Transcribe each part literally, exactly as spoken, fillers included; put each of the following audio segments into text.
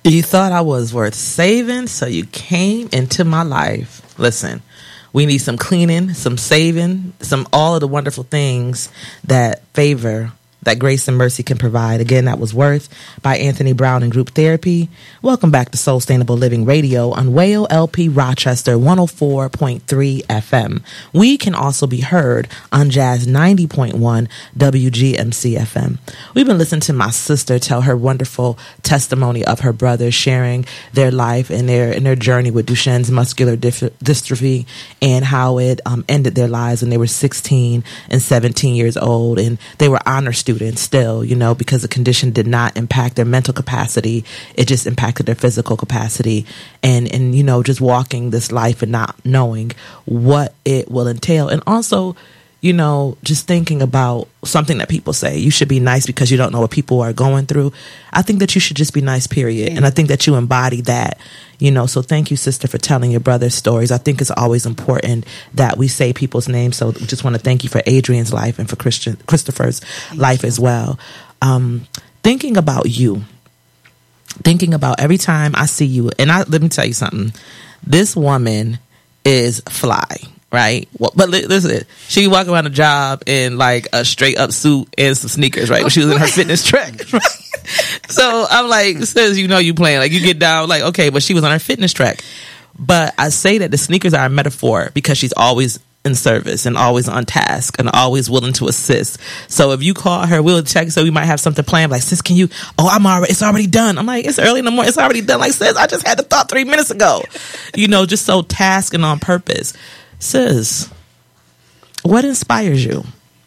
You thought I was worth saving, so you came into my life. Listen, we need some cleaning, some saving, some all of the wonderful things that favor, that grace and mercy can provide. Again, that was Worth by Anthony Brown and Group Therapy. Welcome back to Soul Sustainable Living Radio on W A O L P Rochester one oh four point three F M. We can also be heard on Jazz ninety point one W G M C F M. We've been listening to my sister tell her wonderful testimony of her brothers sharing their life and their and their journey with Duchenne's muscular dif- dystrophy and how it um, ended their lives when they were sixteen and seventeen years old, and they were honor students still, you know, because the condition did not impact their mental capacity. It just impacted their physical capacity. And, and, you know, just walking this life and not knowing what it will entail. And also, you know, just thinking about something that people say, you should be nice because you don't know what people are going through. I think that you should just be nice, period. And I think that you embody that, you know, so thank you, sister, for telling your brother's stories. I think it's always important that we say people's names. So we just want to thank you for Adrian's life and for Christian Christopher's thank life you. as well. Um, thinking about you, thinking about every time I see you, and I, let me tell you something, this woman is fly. Right, well, but listen, she walk around the job in like a straight up suit and some sneakers, right? When she was in her fitness track, right? So I'm like, says you know you playing, like you get down, like okay, but she was on her fitness track. But I say that the sneakers are a metaphor because she's always in service and always on task and always willing to assist. So if you call her, we'll check. So we might have something planned. Like, sis, can you? Oh, I'm already. It's already done. I'm like, it's early in the morning. It's already done. Like, sis, I just had the thought three minutes ago. You know, just so task and on purpose. Sis, what inspires you?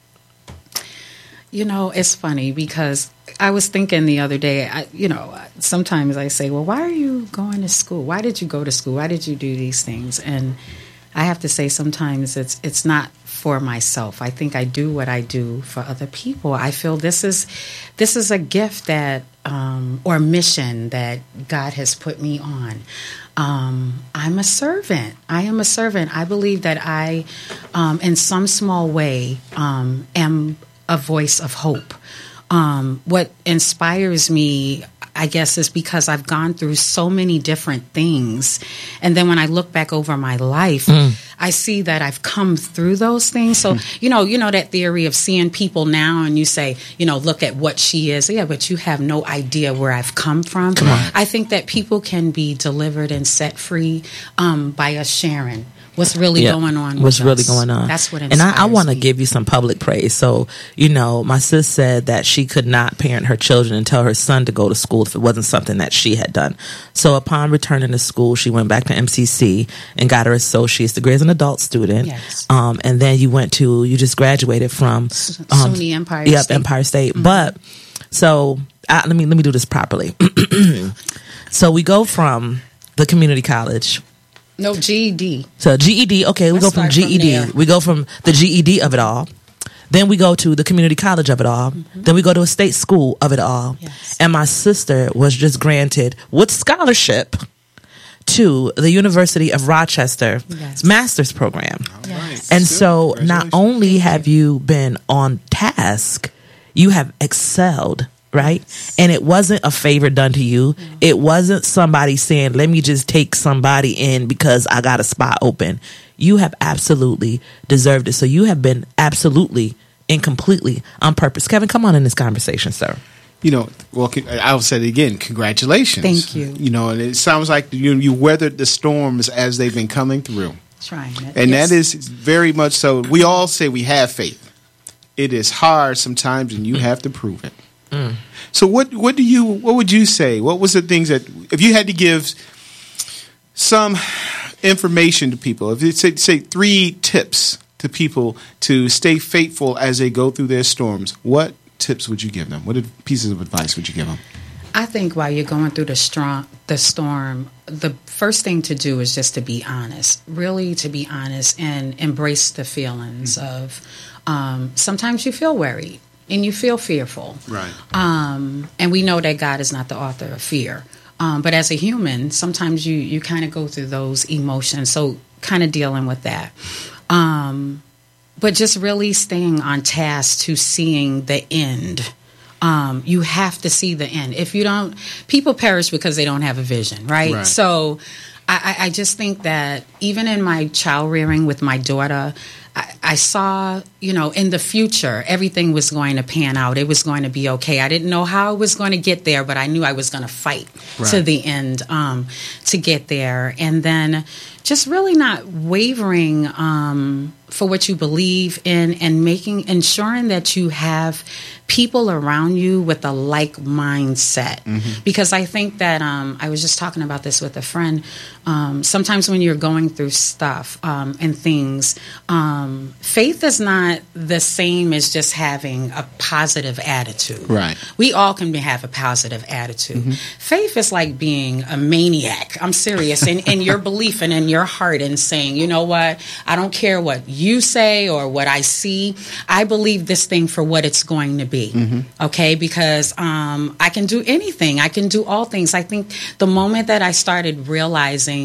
You know, it's funny because I was thinking the other day, I, you know, sometimes I say, well, why are you going to school? Why did you go to school? Why did you do these things? And I have to say sometimes it's it's not for myself. I think I do what I do for other people. I feel this is this is a gift that um, or mission that God has put me on. Um, I'm a servant. I am a servant. I believe that I, um, in some small way, um, am a voice of hope. Um, what inspires me, I guess, is because I've gone through so many different things. And then when I look back over my life, mm. I see that I've come through those things. So, mm. you know, you know that theory of seeing people now and you say, you know, look at what she is. Yeah, but you have no idea where I've come from. Come on. I think that people can be delivered and set free um, by us sharing what's really yeah, going on with what's us. really going on. That's what inspires And I, I want to me. give you some public praise. So, you know, my sis said that she could not parent her children and tell her son to go to school if it wasn't something that she had done. So upon returning to school, she went back to M C C and got her associate's degree as an adult student. Yes. Um, and then you went to, you just graduated from um, SUNY Empire yep, State. Empire State. Mm-hmm. But so I, let me let me do this properly. So we go from the community college. No, G E D. So G E D, okay, we Let's go from start G E D. from We go from the G E D of it all. Then we go to the community college of it all. Mm-hmm. Then we go to a state school of it all. Yes. And my sister was just granted with scholarship to the University of Rochester yes. master's program. Yes. And so not only have you been on task, you have excelled. Right? And it wasn't a favor done to you. Mm-hmm. It wasn't somebody saying, let me just take somebody in because I got a spot open. You have absolutely deserved it. So you have been absolutely and completely on purpose. Kevin, come on in this conversation, sir. You know, well, I'll say it again. Congratulations. Thank you. You know, and it sounds like you you weathered the storms as they've been coming through. Trying it. And yes. that is very much so. We all say we have faith. It is hard sometimes, and you have to prove it. Mm. So what what do you what would you say? What was the things that if you had to give some information to people, if you say, say three tips to people to stay faithful as they go through their storms, what tips would you give them? What pieces of advice would you give them? I think while you're going through the strong the storm, the first thing to do is just to be honest, really to be honest and embrace the feelings mm-hmm. of um, sometimes you feel worried. And you feel fearful. Right. Um, and we know that God is not the author of fear. Um, but as a human, sometimes you, you kind of go through those emotions. So kind of dealing with that. Um, but just really staying on task to seeing the end um, you have to see the end. If you don't, people perish because they don't have a vision, right? Right. So I, I just think that even in my child rearing with my daughter, I, I saw, you know, in the future, everything was going to pan out. It was going to be okay. I didn't know how it was going to get there, but I knew I was going to fight Right. to the end um, to get there. And then just really not wavering um, for what you believe in, and making, ensuring that you have people around you with a like mindset. Mm-hmm. Because I think that um, I was just talking about this with a friend. Um, sometimes when you're going through stuff um, and things, um, faith is not the same as just having a positive attitude. Right. We all can have a positive attitude. Mm-hmm. Faith is like being a maniac. I'm serious. in, in your belief and in your heart, and saying, you know what, I don't care what you say or what I see. I believe this thing for what it's going to be. Mm-hmm. Okay? Because um, I can do anything. I can do all things. I think the moment that I started realizing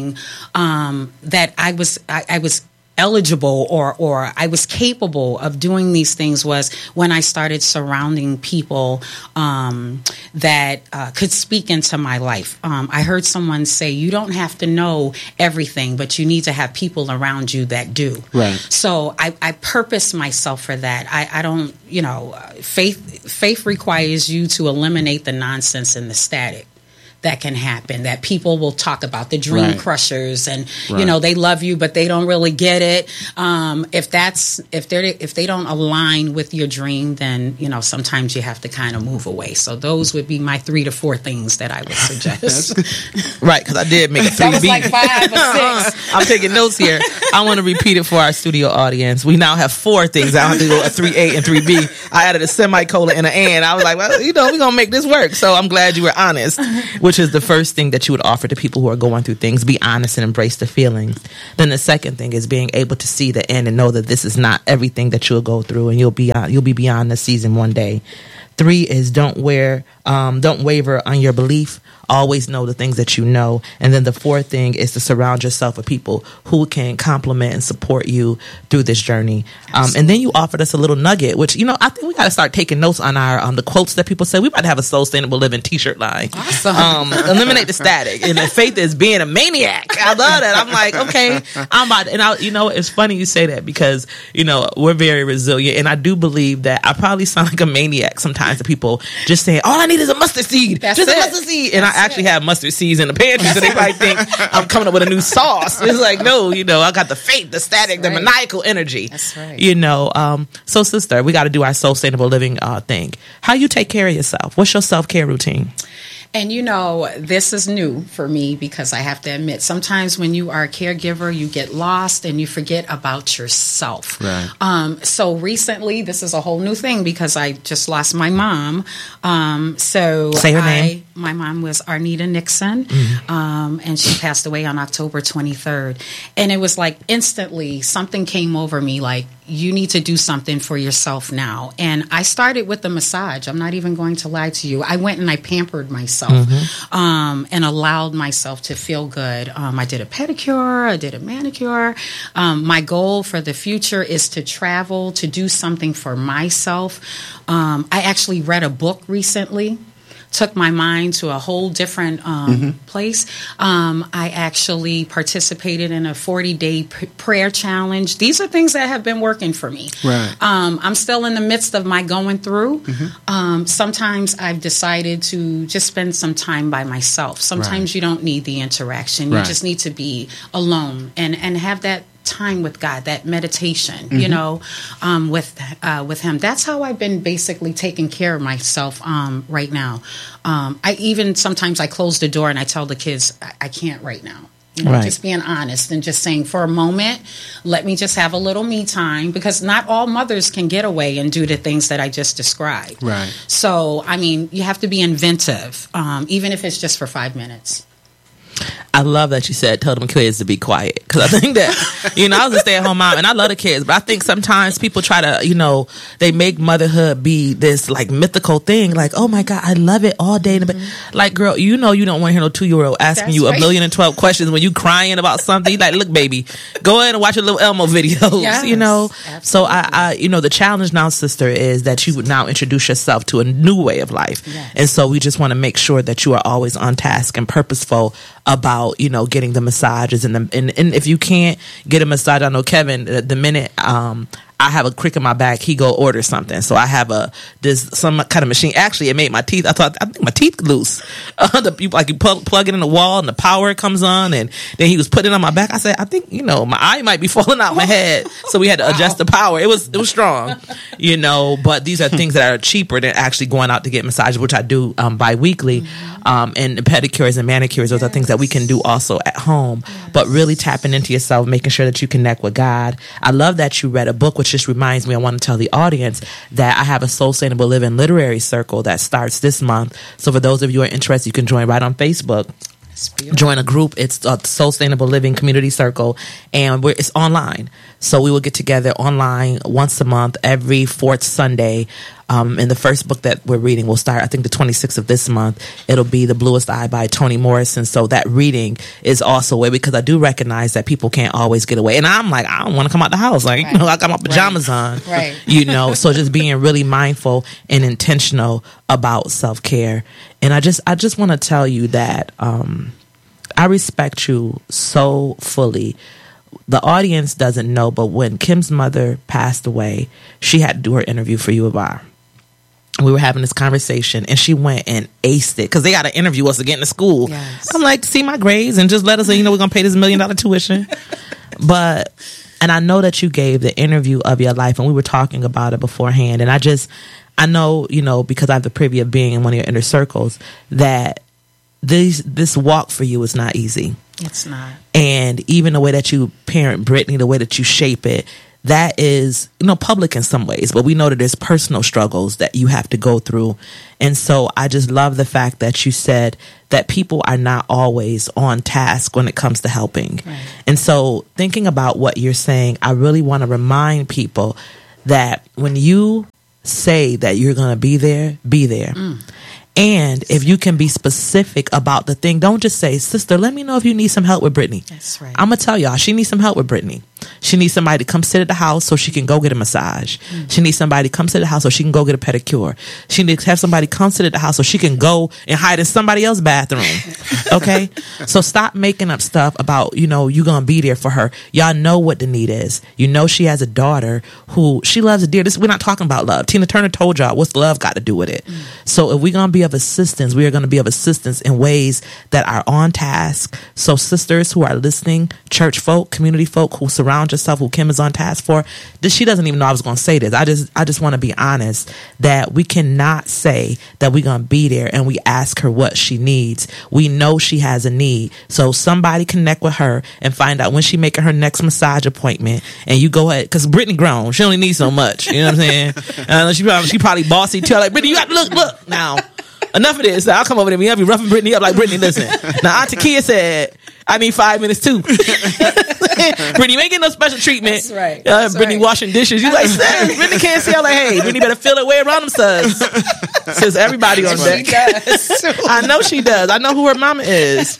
um, that I was, I, I was eligible or or I was capable of doing these things was when I started surrounding people um, that uh, could speak into my life. Um, I heard someone say, you don't have to know everything, but you need to have people around you that do. Right. So I, I purpose myself for that. I, I don't, you know, faith faith requires you to eliminate the nonsense and the static that can happen, that people will talk about, the dream Right. crushers, and Right. you know, they love you but they don't really get it. Um, if that's if they if they don't align with your dream, then you know, sometimes you have to kind of move away. So those would be my three to four things that I would suggest. Right, because I did make a three That was B. like five or six. I'm taking notes here. I want to repeat it for our studio audience. We now have four things. I don't have to go a three A and three B. I added a semicolon and an and. I was like, well, you know, we're going to make this work. So I'm glad you were honest, which is the first thing that you would offer to people who are going through things. Be honest and embrace the feelings. Then the second thing is being able to see the end and know that this is not everything that you'll go through, and you'll be you'll be beyond the season one day. Three is don't wear, um, don't waver on your belief. Always know the things that you know. And then the fourth thing is to surround yourself with people who can compliment and support you through this journey. Um, and then you offered us a little nugget, which, you know, I think we got to start taking notes on our um, the quotes that people say. We about to have a Soul Sustainable Living t-shirt line. Awesome. Um, eliminate the static. And the faith is being a maniac. I love that. I'm like, okay, I'm about to, and I, you know, it's funny you say that because, you know, we're very resilient. And I do believe that I probably sound like a maniac sometimes to people just saying, all I need is a mustard seed. That's just it. a mustard seed. And I actually have mustard seeds in the pantry, so they probably think I'm coming up with a new sauce. It's like, no, you know, I got the faith, the static, That's the right. maniacal energy. That's right. You know, um, so sister, we got to do our soul sustainable living uh, thing. How you take care of yourself? What's your self-care routine? And you know, this is new for me because I have to admit, sometimes when you are a caregiver, you get lost and you forget about yourself. Right. Um, so recently, this is a whole new thing because I just lost my mom. Um, so Say her I, name. My mom was Arnita Nixon, Mm-hmm. um, and she passed away on October twenty-third. And it was like instantly something came over me, like, you need to do something for yourself now. And I started with the massage. I'm not even going to lie to you. I went and I pampered myself mm-hmm. um, and allowed myself to feel good. Um, I did a pedicure. I did a manicure. Um, my goal for the future is to travel, to do something for myself. Um, I actually read a book recently. Took my mind to a whole different um, mm-hmm. place. Um, I actually participated in a forty-day p- prayer challenge. These are things that have been working for me. Right. Um, I'm still in the midst of my going through. Mm-hmm. Um, sometimes I've decided to just spend some time by myself. Sometimes right. you don't need the interaction. You right. just need to be alone and, and have that time with God, that meditation, mm-hmm. you know, um, with uh, with Him. That's how I've been basically taking care of myself um, right now. Um, I even sometimes I close the door and I tell the kids I, I can't right now. You know, right. Just being honest and just saying for a moment, let me just have a little me time, because not all mothers can get away and do the things that I just described. Right. So, I mean, you have to be inventive, um, even if it's just for five minutes. I love that you said tell them kids to be quiet, because I think that, you know, I was a stay-at-home mom and I love the kids, but I think sometimes people try to, you know, they make motherhood be this like mythical thing, like, oh my God, I love it all day. Mm-hmm. Like, girl, you know you don't want to hear no two-year-old asking That's you right. a million and twelve questions when you crying about something. You like, look, baby, go ahead and watch a little Elmo videos, yes, you know? Absolutely. So I, I, you know, the challenge now, sister, is that you would now introduce yourself to a new way of life. Yes. And so we just want to make sure that you are always on task and purposeful about, you know, getting the massages and the, and, and if you can't get a massage, I know Kevin, the, the minute um I have a crick in my back, he go order something. So I have a this some kind of machine. Actually, it made my teeth. I thought I think my teeth loose. Uh, the, you, like you plug, plug it in the wall and the power comes on, and then he was putting it on my back. I said, I think you know my eye might be falling out my head. So we had to adjust the power. It was it was strong, you know. But these are things that are cheaper than actually going out to get massages, which I do um, bi-weekly. Mm-hmm. Um, and pedicures and manicures, those yes. are things that we can do also at home. Yes. But really tapping into yourself, making sure that you connect with God. I love that you read a book, which just reminds me, I want to tell the audience that I have a Soul Sustainable Living literary circle that starts this month. So for those of you who are interested, you can join right on Facebook. Join a group. It's a Soul Sustainable Living Community Circle, and we're, it's online. So we will get together online once a month, every fourth Sunday. Um, and the first book that we're reading will start, I think, the twenty-sixth of this month. It'll be The Bluest Eye by Toni Morrison. So that reading is also a way, because I do recognize that people can't always get away. And I'm like, I don't want to come out the house. Like, right. you know, I got my pajamas right. on. Right. You know, so just being really mindful and intentional about self-care. And I just, I just want to tell you that um, I respect you so fully. The audience doesn't know, but when Kim's mother passed away, she had to do her interview for U of I. We were having this conversation, and she went and aced it, because they got to interview us to get into school. Yes. I'm like, see my grades and just let us know, you know, we're going to pay this million dollar tuition. But, and I know that you gave the interview of your life, and we were talking about it beforehand. And I just, I know, you know, because I have the privilege of being in one of your inner circles, that this, this walk for you is not easy. It's not. And even the way that you parent Brittany, the way that you shape it, that is, you know, public in some ways, but we know that there's personal struggles that you have to go through. And so I just love the fact that you said that people are not always on task when it comes to helping. Right. And so thinking about what you're saying, I really want to remind people that when you say that you're going to be there, be there. Mm. And if you can be specific about the thing, don't just say, sister, let me know if you need some help with Brittany. That's right. I'm going to tell y'all, she needs some help with Brittany. She needs somebody to come sit at the house so she can go get a massage. Mm-hmm. She needs somebody to come sit at the house so she can go get a pedicure. She needs to have somebody come sit at the house so she can go and hide in somebody else's bathroom. Okay? So stop making up stuff about, you know, you going to be there for her. Y'all know what the need is. You know she has a daughter who she loves a dear. This, we're not talking about love. Tina Turner told y'all, what's love got to do with it? Mm-hmm. So if we're going to be of assistance, we are going to be of assistance in ways that are on task. So sisters who are listening, church folk, community folk who surround yourself, who Kim is on task for, this, she doesn't even know I was going to say this. I just, I just want to be honest that we cannot say that we're going to be there and we ask her what she needs. We know she has a need. So somebody connect with her and find out when she making her next massage appointment, and you go ahead, because Brittany grown. She only needs so much. You know what I'm saying? uh, she, probably, she probably bossy too. Like, Brittany, you got to look, look now. Enough of this. I'll come over there and I'll be roughing Brittany up like, Brittany, listen. Now, Auntie Kia said, I need five minutes too. Brittany, you ain't getting no special treatment. That's right. Uh, That's Brittany right. washing dishes. You like, Sam, Brittany can't see. I'm like, hey, Brittany better feel her way around them suds. Says everybody on deck. She does. I know she does. I know who her mama is.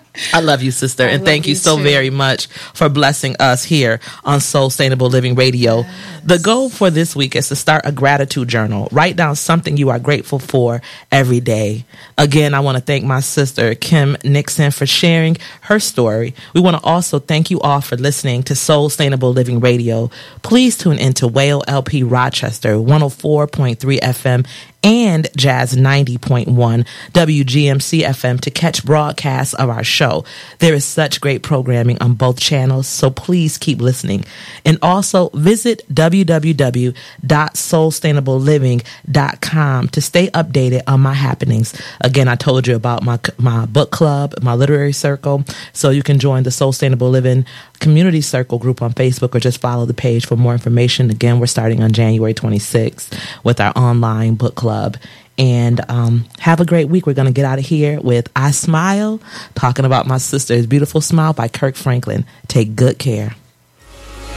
I love you, sister, I and thank you, you so too. very much for blessing us here on Soul Sustainable Living Radio. Yes. The goal for this week is to start a gratitude journal. Write down something you are grateful for every day. Again, I want to thank my sister, Kim Nixon, for sharing her story. We want to also thank you all for listening to Soul Sustainable Living Radio. Please tune into Whale L P Rochester, one oh four point three F M, and Jazz ninety point one W G M C F M to catch broadcasts of our show. There is such great programming on both channels, so please keep listening. And also visit w w w dot soul sustainable living dot com to stay updated on my happenings. Again, I told you about my my book club, my literary circle, so you can join the Soul Sustainable Living community circle group on Facebook, or just follow the page for more information. Again, we're starting on January twenty-sixth with our online book club. And um, have a great week. We're going to get out of here with I Smile, talking about my sister's beautiful smile by Kirk Franklin. Take good care.